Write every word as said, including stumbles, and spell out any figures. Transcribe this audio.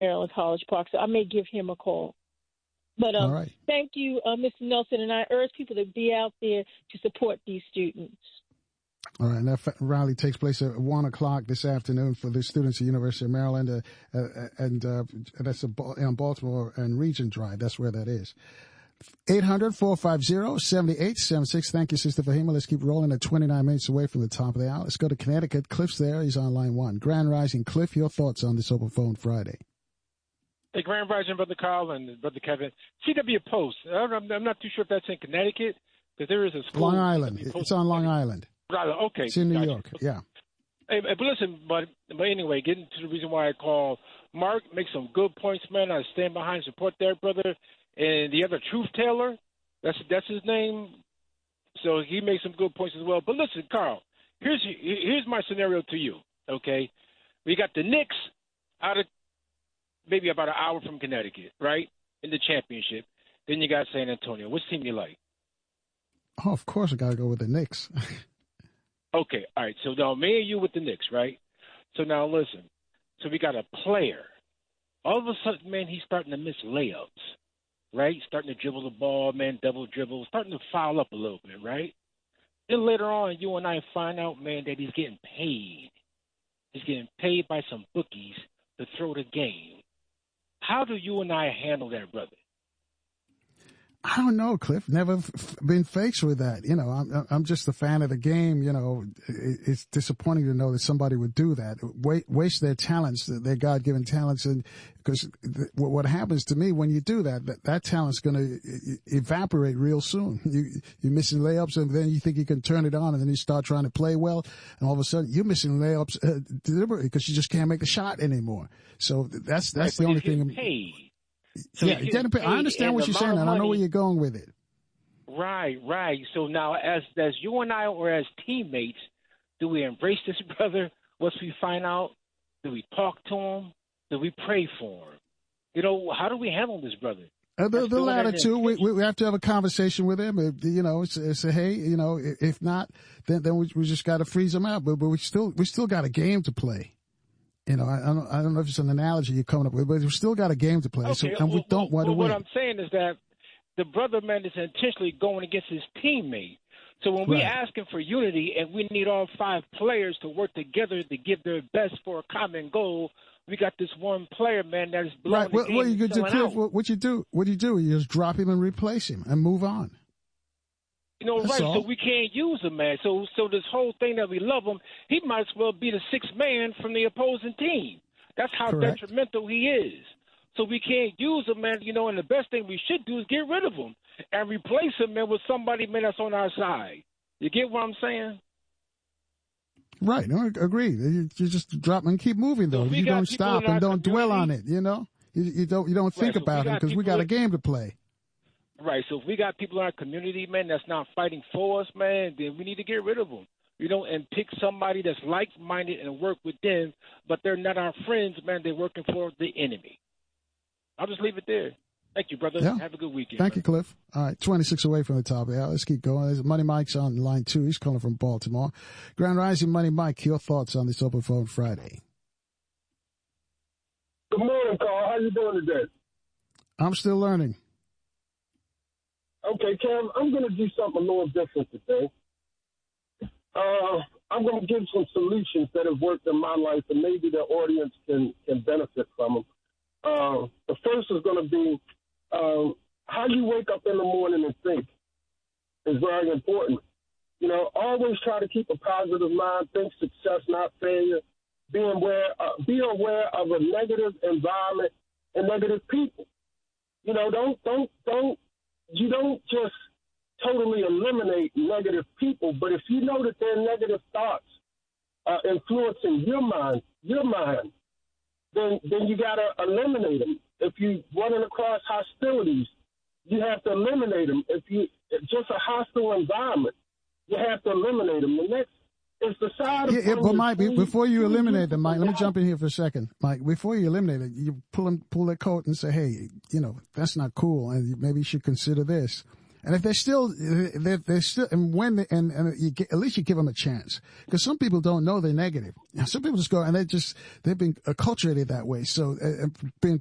Maryland College Park, so I may give him a call. But um, All right. thank you, uh, Mister Nelson, and I urge people to be out there to support these students. All right, and that rally takes place at one o'clock this afternoon for the students at the University of Maryland, uh, uh, and uh, that's a, on Baltimore and Regent Drive. That's where that is. eight hundred, four five zero, seven eight seven six. Thank you, Sister Fahima. Let's keep rolling at twenty-nine minutes away from the top of the hour. Let's go to Connecticut. Cliff's there. He's on line one. Grand Rising. Cliff, your thoughts on this Open Phone Friday? Hey, Grand Rising, Brother Carl and Brother Kevin. C W Post. I'm, I'm not too sure if that's in Connecticut, because there is a school. Long Island. It's on Long Island. Okay. It's in New gotcha. York. Yeah. Hey, but listen, but, but anyway, getting to the reason why I called, Mark makes some good points, man. I stand behind support there, brother. And the other Truth Taylor, that's that's his name. So he makes some good points as well. But listen, Carl, here's here's my scenario to you, okay? We got the Knicks out of maybe about an hour from Connecticut, right, in the championship. Then you got San Antonio. Which team you like? Oh, of course I got to go with the Knicks. Okay, all right. So now me and you with the Knicks, right? So now listen. So we got a player. All of a sudden, man, he's starting to miss layups, right? Starting to dribble the ball, man, double dribble, starting to foul up a little bit, right? Then later on, you and I find out, man, that he's getting paid. He's getting paid by some bookies to throw the game. How do you and I handle that, brother? I don't know, Cliff. Never f- been faced with that. You know, I'm I'm just a fan of the game. You know, it, it's disappointing to know that somebody would do that, Wait, waste their talents, their God-given talents, and because th- what happens to me when you do that, that, that talent's going to evaporate real soon. You you're missing layups, and then you think you can turn it on, and then you start trying to play well, and all of a sudden you're missing layups uh, deliberately because you just can't make the shot anymore. So that's that's right, the only thing. Paid. So yeah, it didn't pay. I understand what you're saying, and I know where you're going with it. Right, right. So now, as as you and I, or as teammates, do we embrace this brother once we find out? Do we talk to him? Do we pray for him? You know, how do we handle this brother? Uh, the the latter two, we, we have to have a conversation with him. Uh, you know, say, say, hey, you know, if not, then then we, we just got to freeze him out. But but we still we still got a game to play. You know, I, I don't I don't know if it's an analogy you're coming up with, but we've still got a game to play. Okay, so, and well, we don't well, want to well, win. What I'm saying is that the brother man is intentionally going against his teammate. So when we're Right. asking for unity and we need all five players to work together to give their best for a common goal, we got this one player, man, that is blowing Right. the What, game what you and could do, selling Cliff, out. what, what you do? What do you do? You just drop him and replace him and move on. You know, That's right? all. So we can't use him, man. So, so this whole thing that we love him, he might as well be the sixth man from the opposing team. That's how Correct. detrimental he is. So we can't use him, man. You know, and the best thing we should do is get rid of him and replace him, man, with somebody, man, that's on our side. You get what I'm saying? Right. No, agreed. You, you just drop him and keep moving, though. So we you got don't people stop in our and don't dwell on community- it. You know, you, you don't you don't think Right, so about we him got because we people got a in- game to play. Right. So if we got people in our community, man, that's not fighting for us, man, then we need to get rid of them. You know, and pick somebody that's like-minded and work with them, but they're not our friends, man. They're working for the enemy. I'll just leave it there. Thank you, brother. Yeah. Have a good weekend. Thank man. you, Cliff. All right, twenty-six away from the top of the hour. Let's keep going. There's Money Mike's on line two. He's calling from Baltimore. Grand Rising, Money Mike, your thoughts on this Open Phone Friday? Good morning, Carl. How you doing today? I'm still learning. Okay, Cam, I'm going to do something a little different today. Uh, I'm going to give some solutions that have worked in my life, and maybe the audience can, can benefit from them. Uh, the first is going to be um, how you wake up in the morning and think is very important. You know, always try to keep a positive mind, think success, not failure. Be aware, uh, be aware of a negative environment and negative people. You know, don't, don't, don't, you don't just totally eliminate negative people, but if you know that their negative thoughts are influencing your mind, your mind, then then you got to eliminate them. If you running across hostilities, you have to eliminate them. If you just a hostile environment, you have to eliminate them. The next is the side of Yeah, yeah, but Mike, food, before you food eliminate them, Mike, let me life. jump in here for a second. Mike, before you eliminate it, you pull him, pull their coat and say, hey, you know, that's not cool, and maybe you should consider this. And if they're still, they're, they're still, and when, they, and, and you get, at least you give them a chance. Because some people don't know they're negative. Some people just go, and they just, they've been acculturated that way. So, uh, being